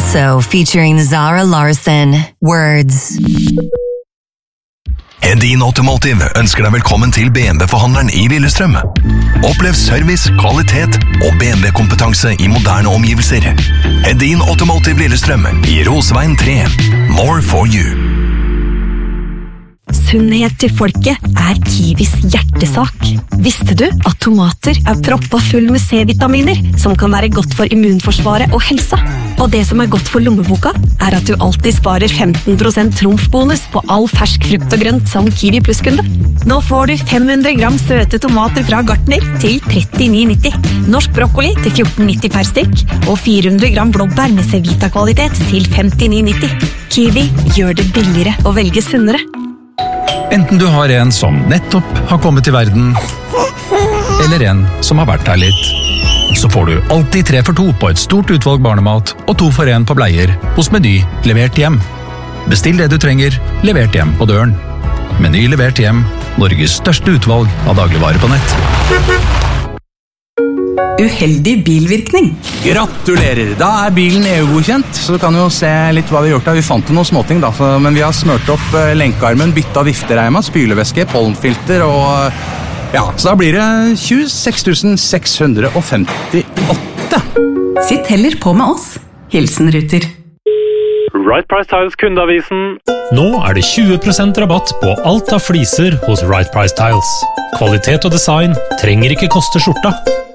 Espresso featuring Zara Larsson. Words. Hedin Automotive ønsker deg velkommen til BMW-forhandleren i Lillestrøm. Opplev service, kvalitet og BMW-kompetanse i moderne omgivelser. Hedin Automotive Lillestrøm i Rosveien 3. More for you. Sunnhet til folket Kiwis hjertesak. Visste du at tomater proppa full med C-vitaminer, som kan være godt for immunforsvaret og helsa? Og det som godt for lommeboka, at du alltid sparer 15% trumfbonus på all fersk frukt og grønt som Kiwi Plus-kunde. Nå får du 500 gram søte tomater fra Gartner til 39,90. Norsk brokkoli til 14,90 per stykk, og 400 gram blåbær med C-vita-kvalitet til 59,90. Kiwi gjør det billigere å velge sunnere. Enten du har en som nettopp har kommet til verden, eller en som har vært her litt, så får du alltid 3 for 2 på et stort utvalg barnemat og 2 for 1 på bleier hos Meny levert hjem. Bestill det du trenger, levert hjem på døren. Meny levert hjem, Norges største utvalg av dagligvarer på nett. Uheldig bilvirkning. Gratulerer, da bilen EU-godkjent, så du kan jo se litt hva vi har gjort da. Vi fant jo noen småting da, men vi har smørt opp lenkearmen, bytta viftereima, spylevæske, pollenfilter og ja, så da blir det 26 658. Sitt heller på med oss. Hilsen Ruter. Right Price Tiles kundeavisen. Nå det 20% rabatt på alt av fliser hos Right Price Tiles. Kvalitet og design trenger ikke koste skjorta.